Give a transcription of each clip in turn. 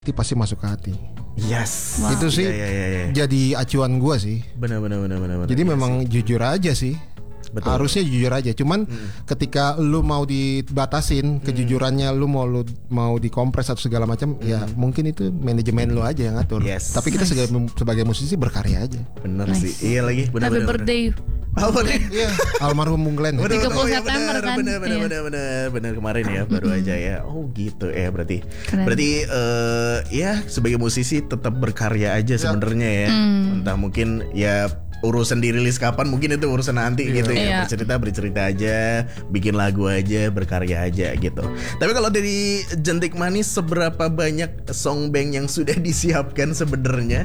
Itu pasti masuk ke hati. Yes. Itu sih jadi acuan gue sih. Benar. Jadi memang jujur aja sih. Betul. Harusnya jujur aja. Cuman ketika lu mau dibatasin kejujurannya, lu mau dikompres atau segala macam, ya mungkin itu manajemen lu aja yang ngatur. Yes. Tapi kita sebagai musisi berkarya aja. Bener sih. Iya lagi. Benar. Happy birthday. Apa nih? Iya, almarhum Bung Glenn. 30 September kan. Bener kemarin ya, baru aja ya. Oh gitu ya berarti. Keren. Berarti ya sebagai musisi tetap berkarya aja sebenarnya ya. Entah mungkin ya urusan dirilis kapan, mungkin itu urusan nanti gitu ya. Bercerita aja, bikin lagu aja, berkarya aja gitu. Tapi kalau dari Jentik Manis, seberapa banyak song bank yang sudah disiapkan sebenarnya?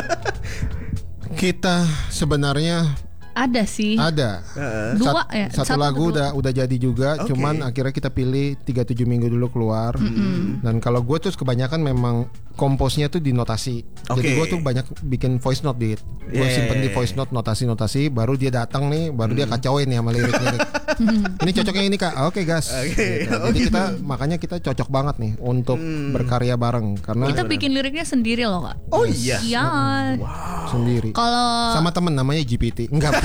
Kita sebenarnya Ada sih. ada. Dua ya. Satu lagu dua. udah jadi juga, Oke. cuman akhirnya kita pilih 37 minggu dulu keluar. Dan kalau gue tuh kebanyakan memang komposnya tuh di notasi. Jadi Oke. gue tuh banyak bikin voice note gue simpen di voice note notasi, baru dia datang nih, baru dia kacauin nih sama lirik-lirik. Ini cocoknya ini Kak. Oke guys. Oke. Gitu. Jadi makanya kita cocok banget nih untuk berkarya bareng karena Kita bikin liriknya sendiri loh Kak. Oh iya. Iya. sendiri. Kalau Sama temen namanya GPT. Enggak.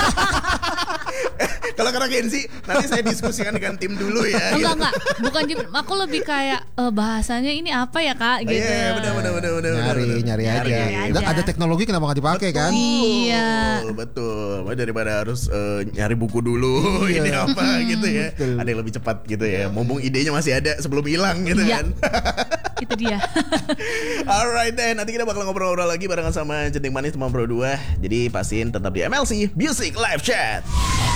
Kalau karena Kenzi, nanti saya diskusikan dengan tim dulu ya. enggak, bukan aku lebih kayak bahasanya ini apa ya Kak gitu. Iya, benar. nyari aja. aja. Ada teknologi kenapa nggak dipakai kan? Iya. Betul. Daripada harus nyari buku dulu ini apa gitu ya. Betul. Ada yang lebih cepat gitu ya. Mumpung idenya masih ada sebelum hilang gitu Iya. kan. Itu dia. Alright deh, nanti kita bakal ngobrol-ngobrol lagi barengan sama Jentik Manis teman Pro 2. Jadi pastiin tetap di MLC Music Live Chat.